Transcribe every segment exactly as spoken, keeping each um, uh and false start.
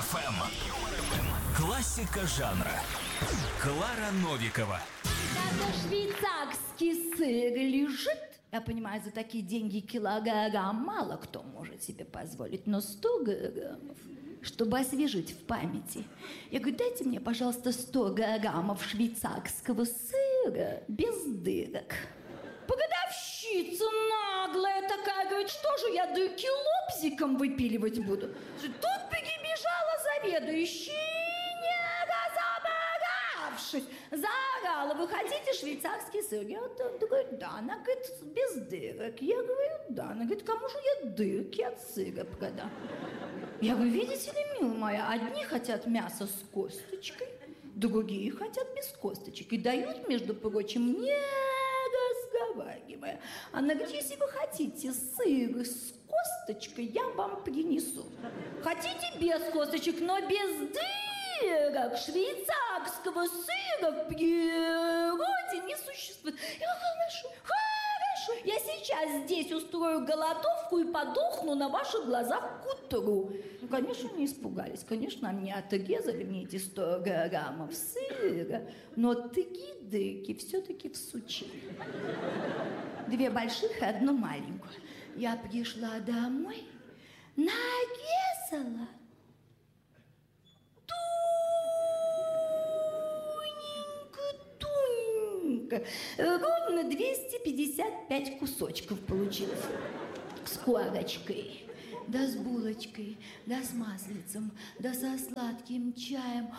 эф эм. Классика жанра. Клара Новикова. Когда швейцарский сыр лежит, я понимаю, за такие деньги килограмм мало кто может себе позволить, но сто граммов, чтобы освежить в памяти. Я говорю, дайте мне, пожалуйста, сто граммов швейцарского сыра без дырок. Продавщица наглая такая, говорит, что же я дырки лобзиком выпиливать буду? Тут прибежала заведующая, не разобравшись, заорала, вы хотите швейцарский сыр? Я говорю, да. Она говорит, без дырок. Я говорю, да. Она говорит, кому же я дырки от сыра продам? Я говорю, видите ли, милая моя, одни хотят мясо с косточкой, другие хотят без косточек. И дают, между прочим, не разговаривая. Она говорит, если вы хотите сыр с косточкой, я вам принесу. Хотите без косточек, но без дырок. Швейцарского сыра в природе не существует. Я говорю, хорошо, хорошо. Я сейчас здесь устрою голодовку и подохну на ваших глазах к утру. Ну, конечно, не испугались. Конечно, мне отрезали мне эти сто граммов сыра, но такие дырки все-таки всучили. Две больших и одну маленькую. Я пришла домой, нарезала тоненько-тоненько, ровно двести пятьдесят пять кусочков получилось. С корочкой, да с булочкой, да с маслицем, да со сладким чаем.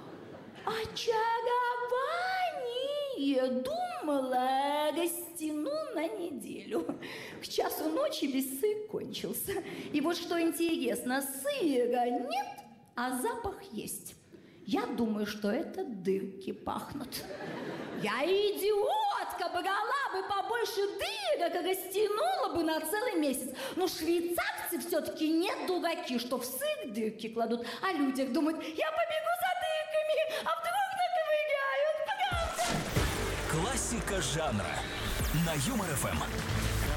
Очарование! Думала, растяну на неделю. К часу ночи весь сыр кончился. И вот что интересно, сыра нет, а запах есть. Я думаю, что это дырки пахнут. Я идиотка, брала бы побольше дырок и растянула бы на целый месяц. Но швейцарцы все-таки не дураки, что в сыр дырки кладут, а людях думают, я побегу за дырками, а вдруг наковыряют, правда? Классика жанра на Юмор эф эм.